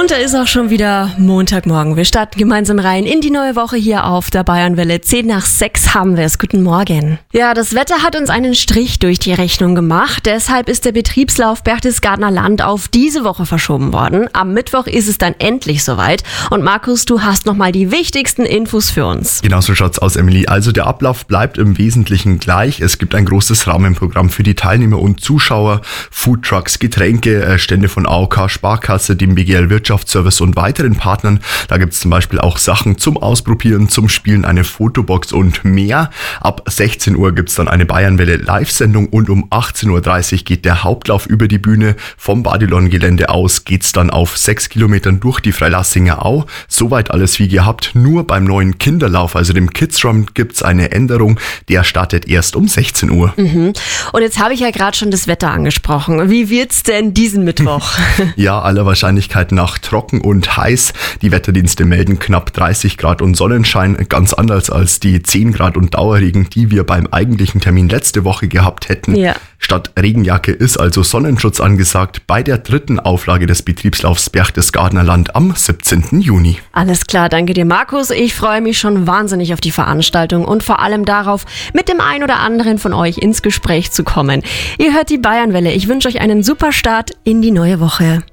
Und da ist auch schon wieder Montagmorgen. Wir starten gemeinsam rein in die neue Woche hier auf der Bayernwelle. 5:10 haben wir es. Guten Morgen. Ja, das Wetter hat uns einen Strich durch die Rechnung gemacht. Deshalb ist der Betriebslauf Berchtesgadener Land auf diese Woche verschoben worden. Am Mittwoch ist es dann endlich soweit. Und Markus, du hast nochmal die wichtigsten Infos für uns. Genau so schaut's aus, Emily. Also der Ablauf bleibt im Wesentlichen gleich. Es gibt ein großes Rahmenprogramm für die Teilnehmer und Zuschauer. Foodtrucks, Getränke, Stände von AOK, Sparkasse, dem BGL Wirtschaftsservice und weiteren Partnern. Da gibt's zum Beispiel auch Sachen zum Ausprobieren, zum Spielen, eine Fotobox und mehr. Ab 16 Uhr gibt's dann eine Bayernwelle Live-Sendung und um 18:30 Uhr geht der Hauptlauf über die Bühne. Vom Badilon-Gelände aus geht's dann auf 6 Kilometern durch die Freilassinger Au. Soweit alles wie gehabt. Nur beim neuen Kinderlauf, also dem Kids Run, gibt's eine Änderung. Der startet erst um 16 Uhr. Und jetzt habe ich ja gerade schon das Wetter angesprochen. Wie wird's denn diesen Mittwoch? Ja, aller Wahrscheinlichkeit nach trocken und heiß. Die Wetterdienste melden knapp 30 Grad und Sonnenschein, ganz anders als die 10 Grad und Dauerregen, die wir beim eigentlichen Termin letzte Woche gehabt hätten. Ja. Statt Regenjacke ist also Sonnenschutz angesagt bei der 3. Auflage des Betriebslaufs Berchtesgadener Land am 17. Juni. Alles klar, danke dir, Markus. Ich freue mich schon wahnsinnig auf die Veranstaltung und vor allem darauf, mit dem einen oder anderen von euch ins Gespräch zu kommen. Ihr hört die Bayernwelle. Ich wünsche euch einen super Start in die neue Woche.